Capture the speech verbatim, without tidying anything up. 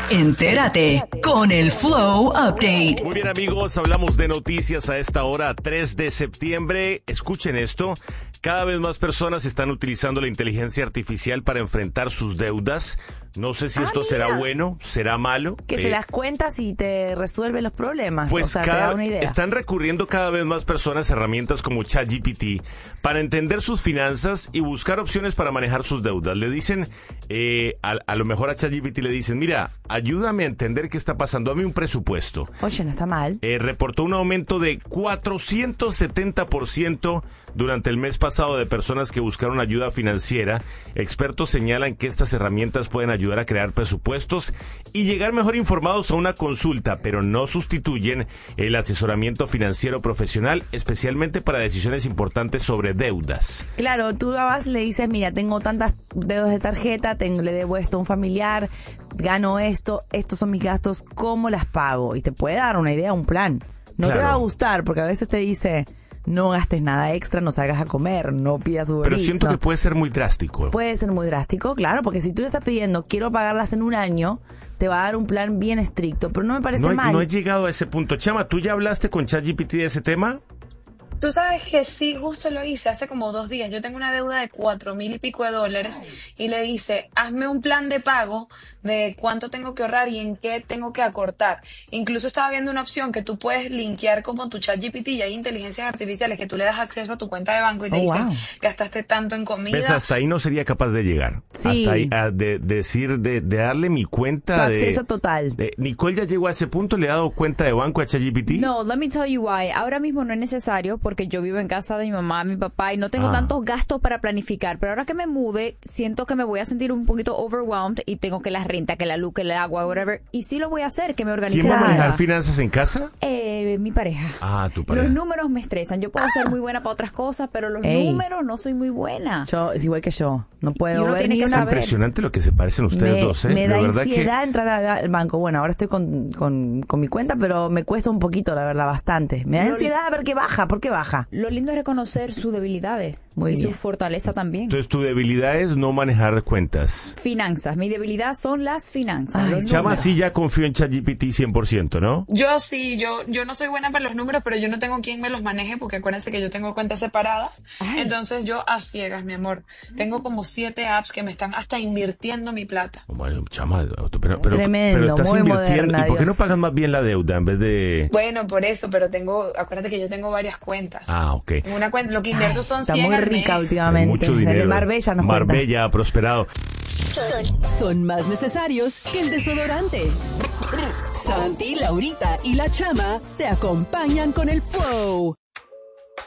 Entérate con el Flow Update. Muy bien, amigos, hablamos de noticias a esta hora, tres de septiembre. Escuchen esto. Cada vez más personas están utilizando la inteligencia artificial para enfrentar sus deudas. No sé si Ah, esto mira. será bueno, será malo. Que Eh, se las cuentas y te resuelve los problemas. Pues o sea, cada- te da una idea. están recurriendo cada vez más personas a herramientas como ChatGPT para entender sus finanzas y buscar opciones para manejar sus deudas. Le dicen, eh, a, a lo mejor a ChatGPT le dicen, mira, ayúdame a entender qué está pasando, dame un presupuesto. Oye, no está mal. Eh, reportó un aumento de cuatrocientos setenta por ciento durante el mes pasado de personas que buscaron ayuda financiera. Expertos señalan que estas herramientas pueden ayudar a crear presupuestos y llegar mejor informados a una consulta, pero no sustituyen el asesoramiento financiero profesional, especialmente para decisiones importantes sobre deudas. Claro, tú vas y le dices, mira, tengo tantas deudas de tarjeta, tengo, le debo esto a un familiar, gano esto, estos son mis gastos, ¿cómo las pago? Y te puede dar una idea, un plan. No te Claro. va a gustar, porque a veces te dice, no gastes nada extra, no salgas a comer, no pidas Uber Pero Eats, siento no. que puede ser muy drástico. Puede ser muy drástico, claro, porque si tú le estás pidiendo, quiero pagarlas en un año, te va a dar un plan bien estricto, pero no me parece No he, mal. no he llegado a ese punto. Chama, ¿tú ya hablaste con ChatGPT de ese tema? Tú sabes que sí, justo lo hice hace como dos días. Yo tengo una deuda de cuatro mil y pico de dólares y le dice, hazme un plan de pago de cuánto tengo que ahorrar y en qué tengo que acortar. Incluso estaba viendo una opción que tú puedes linkear como tu ChatGPT y hay inteligencias artificiales que tú le das acceso a tu cuenta de banco y te Oh, dicen, wow. gastaste tanto en comida. ¿Ves? Hasta ahí no sería capaz de llegar. Sí. Hasta ahí, a de, decir, de, de darle mi Tu cuenta de... acceso total. de- Nicole ya llegó a ese punto, ¿le ha dado cuenta de banco a ChatGPT? No, let me tell you why. Ahora mismo no es necesario porque yo vivo en casa de mi mamá, mi papá y no tengo Ah. tantos gastos para planificar. Pero ahora que me mude, siento que me voy a sentir un poquito overwhelmed y tengo que la renta, que la luz, que el agua, whatever. Y sí lo voy a hacer, que me organice ¿Quién va a la manejar vida. finanzas en casa? Eh, mi pareja. Ah, tu pareja. Los números me estresan. Yo puedo ser muy buena para otras cosas, pero los Ey. números no soy muy buena. Yo, es igual que yo, no puedo Y uno ver tiene ni que Es una saber. impresionante lo que se parecen ustedes me, dos, ¿eh? me De da verdad ansiedad entrar a- al banco. Bueno, ahora estoy con, con, con mi cuenta, pero me cuesta un poquito, la verdad, bastante. Me da Lo- ansiedad a ver qué baja, ¿por qué baja? Lo lindo es reconocer sus debilidades Muy y bien. su fortaleza también. Entonces, tu debilidad es no manejar cuentas. Finanzas. Mi debilidad son las finanzas. Ay, los Chama números. sí ya confío en ChatGPT cien por ciento, ¿no? Yo sí, yo, yo no soy buena para los números, pero yo no tengo quien me los maneje porque acuérdense que yo tengo cuentas separadas. Ay. Entonces yo a ciegas, mi amor. Tengo como siete apps que me están hasta invirtiendo mi plata. Bueno, Chama, pero, pero, Tremendo, pero estás muy invirtiendo. moderna, ¿Y por qué no Dios. pagas más bien la deuda en vez de...? Bueno, por eso, pero tengo, acuérdate que yo tengo varias cuentas. Ah, ok. Una cuenta, lo que invierto son Está cien muy al rica mes. últimamente. Mucho Desde dinero. Marbella nos cuenta. Marbella ha prosperado. Son más necesarios que el desodorante. Santi, Laurita y la Chama te acompañan con el Flow.